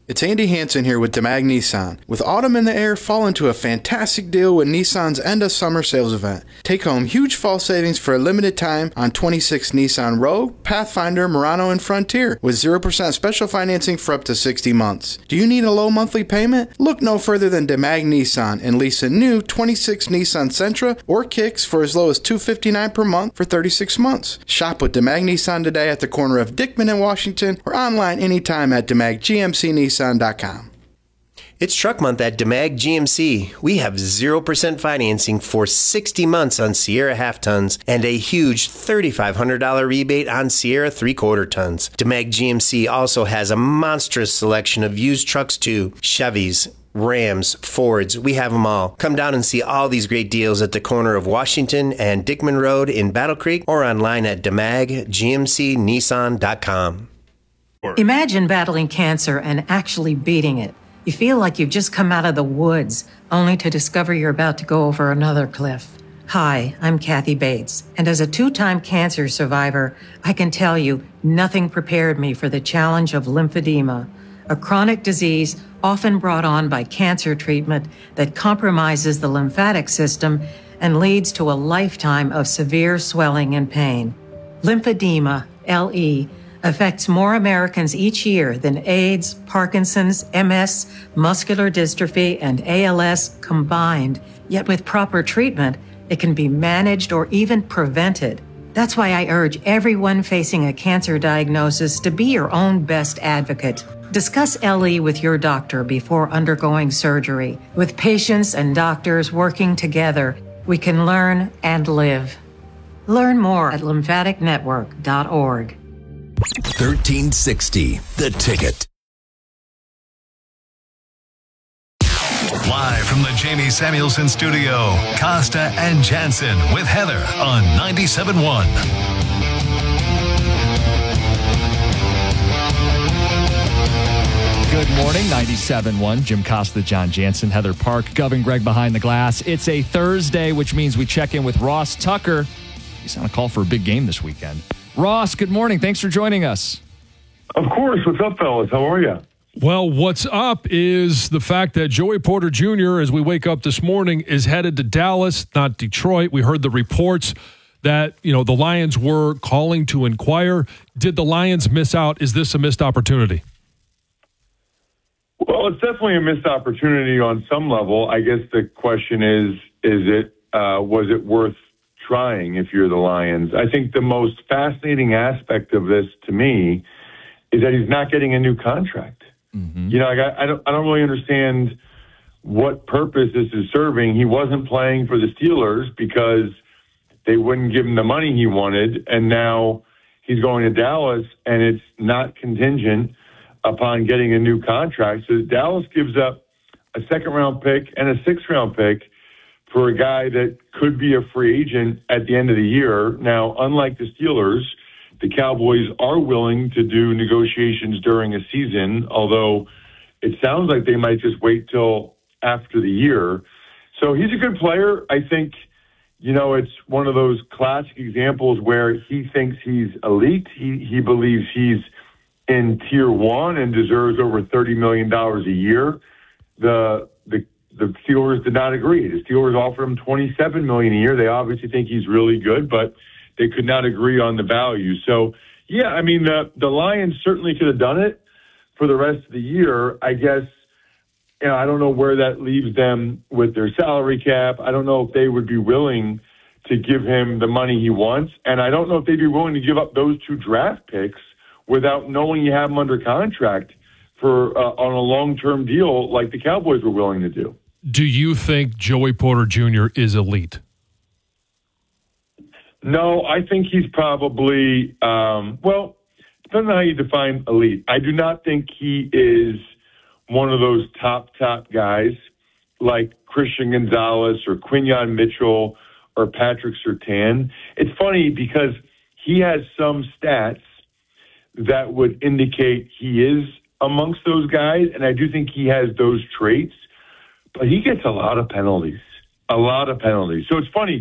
It's Andy Hansen here with DeMag Nissan. With autumn in the air, fall into a fantastic deal with Nissan's end of summer sales event. Take home huge fall savings for a limited time on 26 Nissan Rogue, Pathfinder, Murano, and Frontier with 0% special financing for up to 60 months. Do you need a low monthly payment? Look no further than DeMag Nissan and lease a new 26 Nissan Sentra or Kicks for as low as $259 per month for 36 months. Shop with DeMag Nissan today at the corner of Dickman and Washington or online anytime at DeMagGMCNissan.com. It's Truck Month at DeMag GMC. We have 0% financing for 60 months on Sierra half tons and a huge $3,500 rebate on Sierra 3/4 tons. DeMag GMC also has a monstrous selection of used trucks too. Chevys, Rams, Fords, we have them all. Come down and see all these great deals at the corner of Washington and Dickman Road in Battle Creek or online at DeMagGMCNissan.com. Imagine battling cancer and actually beating it. You feel like you've just come out of the woods, only to discover you're about to go over another cliff. Hi, I'm Kathy Bates, and as a 2-time cancer survivor, I can tell you nothing prepared me for the challenge of lymphedema, a chronic disease often brought on by cancer treatment that compromises the lymphatic system and leads to a lifetime of severe swelling and pain. Lymphedema, LE, affects more Americans each year than AIDS, Parkinson's, MS, muscular dystrophy, and ALS combined. Yet with proper treatment, it can be managed or even prevented. That's why I urge everyone facing a cancer diagnosis to be your own best advocate. Discuss LE with your doctor before undergoing surgery. With patients and doctors working together, we can learn and live. Learn more at lymphaticnetwork.org. 1360, The Ticket. Live from the Jamie Samuelson studio, Costa and Jansen with Heather on 97.1. Good morning, 97.1. Jim Costa, John Jansen, Heather Park, Govin Gregg behind the glass. It's a Thursday, which means we check in with Ross Tucker. He's on a call for a big game this weekend. Ross, good morning. Thanks for joining us. Of course. What's up, fellas? How are you? Well, what's up is the fact that Joey Porter Jr., as we wake up this morning, is headed to Dallas, not Detroit. We heard the reports that, the Lions were calling to inquire. Did the Lions miss out? Is this a missed opportunity? Well, it's definitely a missed opportunity on some level. I guess the question is was it worth trying if you're the Lions? I think the most fascinating aspect of this to me is that he's not getting a new contract. Mm-hmm. I don't really understand what purpose this is serving. He wasn't playing for the Steelers because they wouldn't give him the money he wanted, and now he's going to Dallas, and it's not contingent upon getting a new contract. So Dallas gives up a second-round pick and a sixth-round pick for a guy that could be a free agent at the end of the year. Now, unlike the Steelers, the Cowboys are willing to do negotiations during a season, although it sounds like they might just wait till after the year. So he's a good player. I think, it's one of those classic examples where he thinks he's elite. He believes he's in tier one and deserves over $30 million a year. The Steelers did not agree. The Steelers offered him $27 million a year. They obviously think he's really good, but they could not agree on the value. So, the Lions certainly could have done it for the rest of the year. I guess, I don't know where that leaves them with their salary cap. I don't know if they would be willing to give him the money he wants, and I don't know if they'd be willing to give up those 2 draft picks without knowing you have him under contract for on a long-term deal like the Cowboys were willing to do. Do you think Joey Porter Jr. is elite? No, I think he's probably, depends on how you define elite. I do not think he is one of those top guys like Christian Gonzalez or Quinyon Mitchell or Patrick Surtain. It's funny because he has some stats that would indicate he is amongst those guys, and I do think he has those traits, but he gets a lot of penalties. So it's funny.